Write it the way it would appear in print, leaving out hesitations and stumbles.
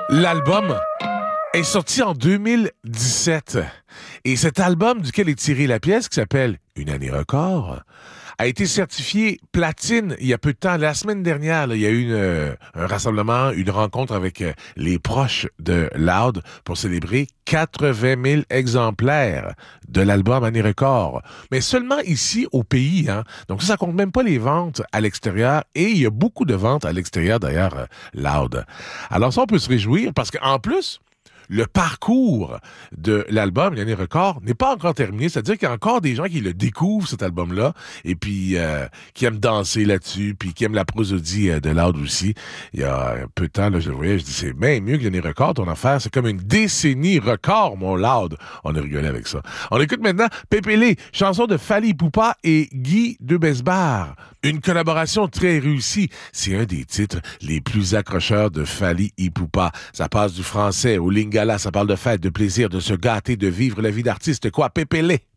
L'album est sorti en 2017. Et cet album duquel est tirée la pièce, qui s'appelle Une année record, a été certifié platine il y a peu de temps. La semaine dernière, là, il y a eu un rassemblement, une rencontre avec les proches de Loud pour célébrer 80 000 exemplaires de l'album Année record. Mais seulement ici au pays. Hein? Donc ça compte même pas les ventes à l'extérieur. Et il y a beaucoup de ventes à l'extérieur, d'ailleurs, Loud. Alors ça, on peut se réjouir parce qu'en plus, le parcours de l'album Une année record n'est pas encore terminé. C'est-à-dire qu'il y a encore des gens qui le découvrent, cet album-là, et puis qui aiment danser là-dessus, puis qui aiment la prosodie de Loud aussi. Il y a un peu de temps, là, je le voyais, je dis, c'est bien mieux que l'année record, ton affaire. C'est comme une décennie record, mon Loud. On a rigolé avec ça. On écoute maintenant Pépélé, chanson de Fally Ipupa et Guy Debesbar. Une collaboration très réussie. C'est un des titres les plus accrocheurs de Fally Ipupa. Ça passe du français au lingala, ça parle de fête, de plaisir, de se gâter, de vivre la vie d'artiste. Quoi, Pépélé?